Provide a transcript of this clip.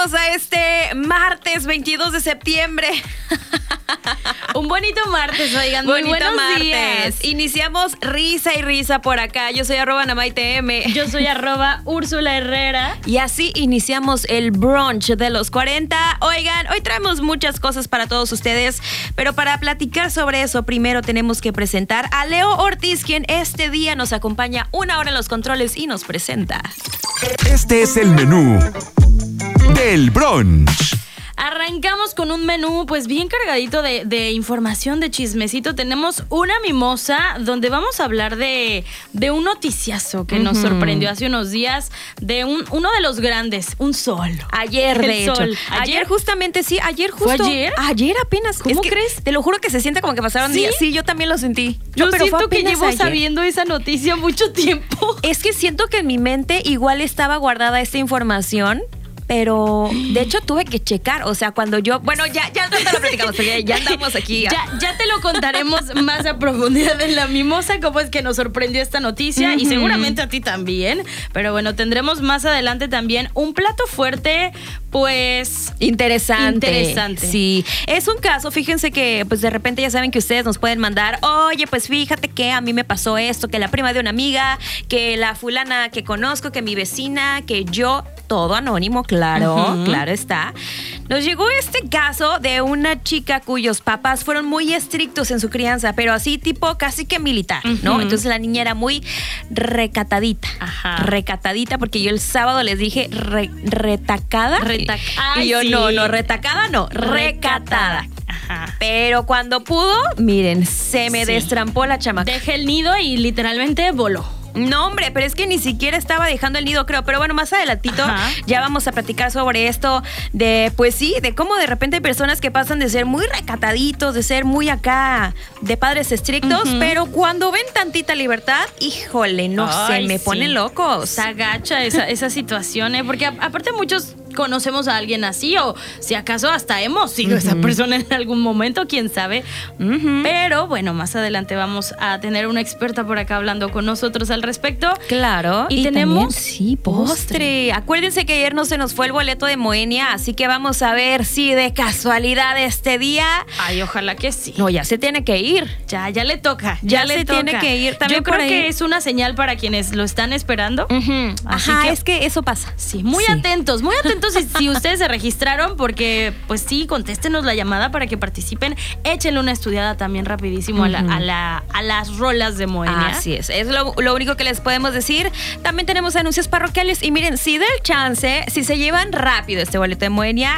bienvenidos a este martes 22 de septiembre. Un bonito martes, oigan. Muy buenos días. Iniciamos risa y risa por acá. Yo soy @NamaiTM. Yo soy @Úrsula Herrera. Y así iniciamos el brunch de los 40. Oigan, hoy traemos muchas cosas para todos ustedes, pero para platicar sobre eso, primero tenemos que presentar a Leo Ortiz, quien este día nos acompaña una hora en los controles y nos presenta. Este es el menú del brunch. Arrancamos con un menú pues bien cargadito de información, de chismecito. Tenemos una mimosa donde vamos a hablar de un noticiazo que nos sorprendió hace unos días, de uno de los grandes, un sol. Ayer, de hecho. Ayer justamente, sí, ayer justo. ¿Fue ayer? Ayer apenas. ¿Cómo crees? Te lo juro que se siente como que pasaron días. Sí, yo también lo sentí. Yo pero siento que llevo ayer sabiendo esa noticia mucho tiempo. Es que siento que en mi mente igual estaba guardada esta información, pero de hecho tuve que checar, o sea, cuando yo... Bueno, ya te lo platicamos, porque ya andamos aquí. Ya te lo contaremos más a profundidad en la mimosa, cómo es que nos sorprendió esta noticia, y seguramente a ti también. Pero bueno, tendremos más adelante también un plato fuerte, pues... Interesante. Sí, es un caso, fíjense que pues de repente ya saben que ustedes nos pueden mandar, oye, pues fíjate que a mí me pasó esto, que la prima de una amiga, que la fulana que conozco, que mi vecina, que yo... Todo anónimo, claro, claro está. Nos llegó este caso de una chica cuyos papás fueron muy estrictos en su crianza, pero así tipo casi que militar, ¿no? Entonces la niña era muy recatadita. Recatadita, porque yo el sábado les dije retacada. Y yo, sí. no, retacada no, recatada. Pero cuando pudo, miren, se me destrampó la chamaca. Dejé el nido y literalmente voló. No, hombre, pero es que ni siquiera estaba dejando el nido, creo. Pero bueno, más adelantito ya vamos a platicar sobre esto de, pues sí, de cómo de repente hay personas que pasan de ser muy recataditos, de ser muy acá, de padres estrictos, pero cuando ven tantita libertad, híjole, me ponen locos. Se agacha esa situación, porque aparte muchos conocemos a alguien así, o si acaso hasta hemos sido esa persona en algún momento, quién sabe. Pero bueno, más adelante vamos a tener una experta por acá hablando con nosotros al respecto. Claro. Y tenemos también, postre. Acuérdense que ayer no se nos fue el boleto de Moenia, así que vamos a ver si de casualidad este día... Ay, ojalá que sí. No, ya se tiene que ir. Ya le toca. Ya le tiene que ir. También yo creo que es una señal para quienes lo están esperando. Así que, es que eso pasa. Sí, muy atentos si ustedes se registraron, porque pues sí, contéstenos la llamada para que participen. Échenle una estudiada también rapidísimo a las rolas de Moenia. Así es lo único que les podemos decir. También tenemos anuncios parroquiales y miren, si da el chance, si se llevan rápido este boleto de Moenia,